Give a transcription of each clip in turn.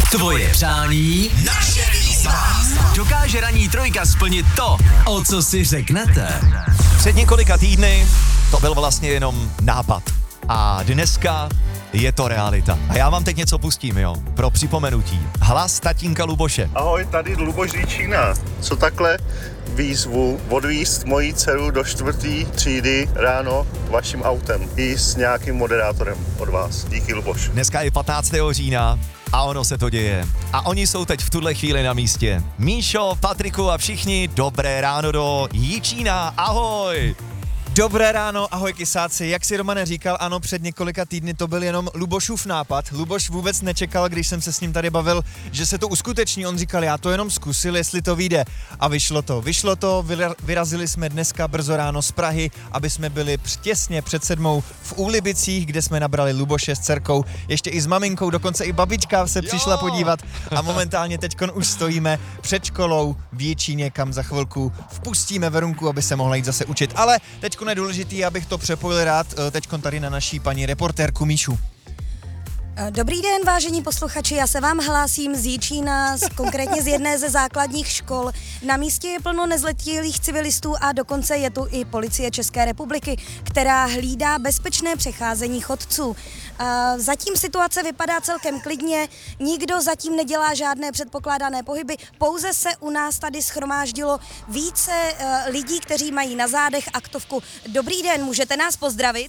Tvoje přání, naše výzva. Dokáže ranní trojka splnit to, o co si řeknete? Před několika týdny to byl vlastně jenom nápad. A dneska je to realita. A já vám teď něco pustím, jo, pro připomenutí. Hlas tatínka Luboše. Ahoj, tady Luboš Říčína. Co takhle výzvu odvízt moji dceru do 4. třídy ráno vaším autem i s nějakým moderátorem od vás. Díky, Luboš. Dneska je 15. října a ono se to děje. A oni jsou teď v tuhle chvíli na místě. Míšo, Patriku a všichni, dobré ráno do Jičína. Ahoj! Dobré ráno, ahoj kysáci. Jak si Romane říkal, ano, před několika týdny to byl jenom Lubošův nápad. Luboš vůbec nečekal, když jsem se s ním tady bavil, že se to uskuteční. On říkal, já to jenom zkusil, jestli to vyjde. A vyšlo to, vyrazili jsme dneska brzo ráno z Prahy, aby jsme byli těsně před 7 v Úlibicích, kde jsme nabrali Luboše s dcerkou, ještě i s maminkou, dokonce i babička se přišla podívat. A momentálně teďkon už stojíme před školou v Jičíně, kam za chvilku vpustíme Verunku, aby se mohla jít zase učit. Ale teďkon je důležitý, abych to přepojil rád teďkon tady na naší paní reportérku Míšu. Dobrý den, vážení posluchači, já se vám hlásím z Jičína, konkrétně z jedné ze základních škol. Na místě je plno nezletilých civilistů a dokonce je tu i policie České republiky, která hlídá bezpečné přecházení chodců. Zatím situace vypadá celkem klidně, nikdo zatím nedělá žádné předpokládané pohyby, pouze se u nás tady shromáždilo více lidí, kteří mají na zádech aktovku. Dobrý den, můžete nás pozdravit?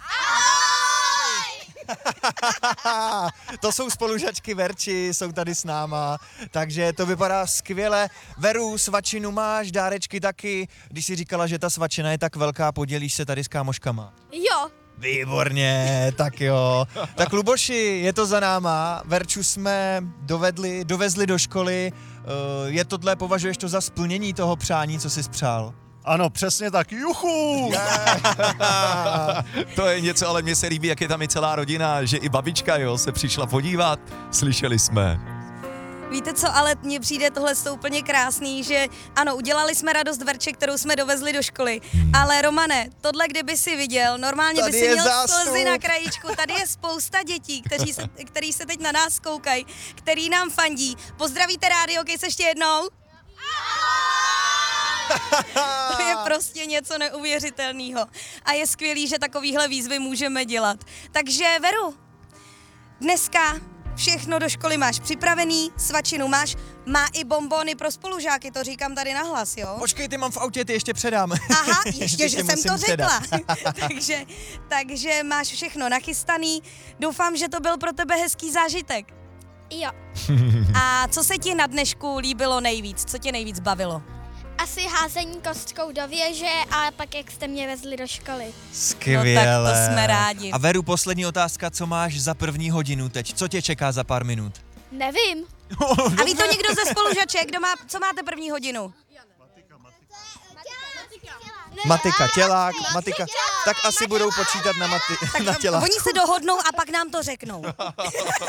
To jsou spolužačky Verči, jsou tady s náma, takže to vypadá skvěle. Veru, svačinu máš, dárečky taky. Když jsi říkala, že ta svačina je tak velká, podělíš se tady s kámoškama? Jo. Výborně, tak jo. Tak Luboši, je to za náma, Verču jsme dovezli do školy. Je tohle, považuješ to za splnění toho přání, co jsi spřál? Ano, přesně tak. Juchu! To je něco, ale mně se líbí, jak je tam i celá rodina, že i babička, jo, se přišla podívat. Slyšeli jsme. Víte co, ale mně přijde tohle úplně krásný, že ano, udělali jsme radost Verče, kterou jsme dovezli do školy, ale Romane, tohle kdyby si viděl, normálně Tady by si je měl zástup. slzy na krajíčku, tady je spousta dětí, který se teď na nás koukají, který nám fandí. Pozdravíte Rádio Kiss ještě jednou? To je prostě něco neuvěřitelného. A je skvělý, že takovýhle výzvy můžeme dělat. Takže Veru, dneska všechno do školy máš připravený, svačinu máš, má i bonbony pro spolužáky, to říkám tady nahlas, jo? Počkej, ty mám v autě, ty ještě předám. Aha, ještě, že jsem musím to řekla. předat. takže máš všechno nachystaný. Doufám, že to byl pro tebe hezký zážitek. Jo, A co se ti na dnešku líbilo nejvíc? Co tě nejvíc bavilo? asi házení kostkou do věže a pak jak jste mě vezli do školy. Skvěle. No tak to jsme rádi. A Veru, poslední otázka, co máš za 1. hodinu teď? Co tě čeká za pár minut? Nevím. A ví to někdo ze spolužaček, co máte 1. hodinu? Matika, tělák, matika. Tak asi budou počítat na tělák. Oni se dohodnou a pak nám to řeknou.